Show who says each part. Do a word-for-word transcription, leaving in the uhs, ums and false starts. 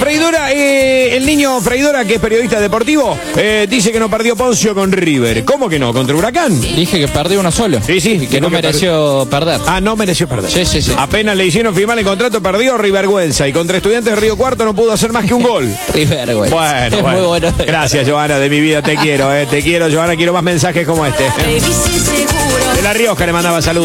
Speaker 1: Freidora, eh, el niño Freidora, que es periodista deportivo, eh, dice que no perdió Poncio con River. ¿Cómo que no? ¿Contra Huracán?
Speaker 2: Dije que perdió uno solo.
Speaker 1: Sí, sí.
Speaker 2: Y que no mereció perder.
Speaker 1: Ah, no mereció perder.
Speaker 2: Sí, sí, sí.
Speaker 1: Apenas le hicieron firmar el contrato, perdió Rivergüenza. Y contra Estudiantes de Río Cuarto no pudo hacer más que un gol.
Speaker 2: Rivergüenza.
Speaker 1: Bueno,
Speaker 2: es
Speaker 1: bueno.
Speaker 2: muy bueno.
Speaker 1: Gracias, Johanna, de mi vida. Te quiero, eh. Te quiero, Johanna. Quiero más mensajes como este. De La Rioja le mandaba saludos.